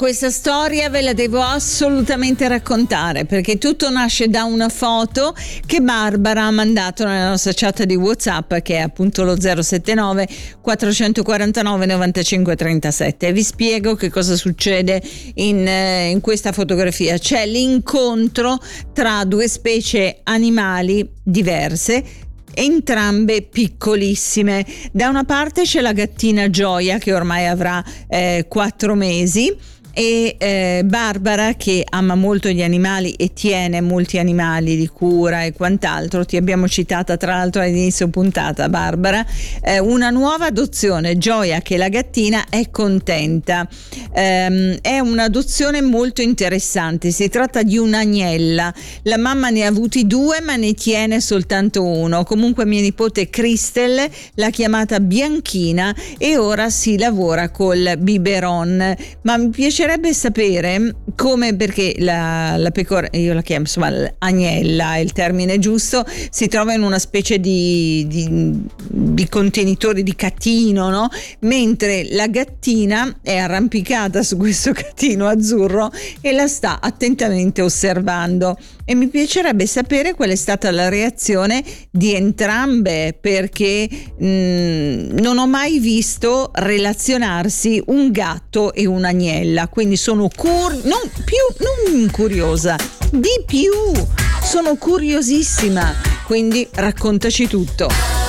Questa storia ve la devo assolutamente raccontare, perché tutto nasce da una foto che Barbara ha mandato nella nostra chat di WhatsApp, che è appunto lo 079 449 95 37. E vi spiego che cosa succede in questa fotografia. C'è l'incontro tra due specie animali diverse, entrambe piccolissime. Da una parte c'è la gattina Gioia, che ormai avrà 4 mesi, e Barbara, che ama molto gli animali e tiene molti animali di cura e quant'altro. Ti abbiamo citata tra l'altro all'inizio puntata, Barbara. Una nuova adozione, Gioia, che è la gattina, è contenta. È un'adozione molto interessante. Si tratta di un'agnella. La mamma ne ha avuti 2 ma ne tiene soltanto uno. Comunque mia nipote Christel l'ha chiamata Bianchina e ora si lavora col biberon. Ma mi piacerebbe sapere come, perché la pecora, io la chiamo insomma agnella, è il termine giusto, si trova in una specie di contenitore di catino, no? Mentre la gattina è arrampicata su questo catino azzurro e la sta attentamente osservando. E mi piacerebbe sapere qual è stata la reazione di entrambe, perché non ho mai visto relazionarsi un gatto e un'agnella, quindi sono non curiosa, di più, sono curiosissima, quindi raccontaci tutto.